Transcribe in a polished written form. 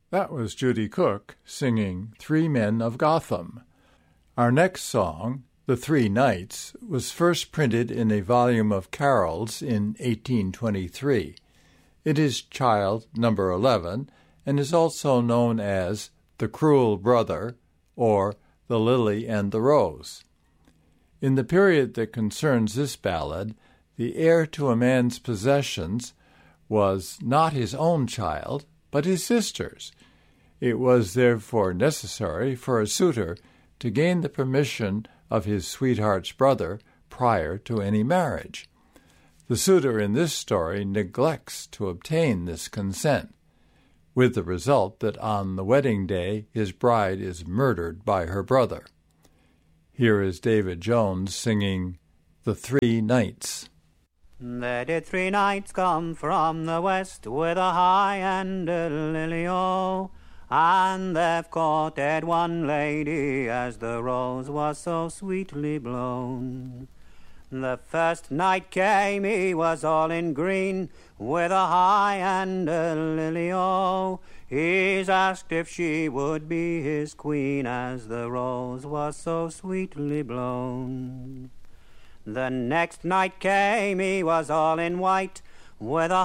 That was Judy Cook singing Three Men of Gotham. Our next song, The Three Knights, was first printed in a volume of carols in 1823. It is child number 11 and is also known as The Cruel Brother or The Lily and the Rose. In the period that concerns this ballad, the heir to a man's possessions was not his own child, but his sister's. It was therefore necessary for a suitor to gain the permission of his sweetheart's brother prior to any marriage. The suitor in this story neglects to obtain this consent, with the result that on the wedding day his bride is murdered by her brother. Here is David Jones singing The Three Knights. There did three knights come from the west with a high and a lily-o, and they've courted one lady as the rose was so sweetly blown. The first knight came, he was all in green, with a high and a lily-o. He's asked if she would be his queen, as the rose was so sweetly blown. The next knight came, he was all in white, with a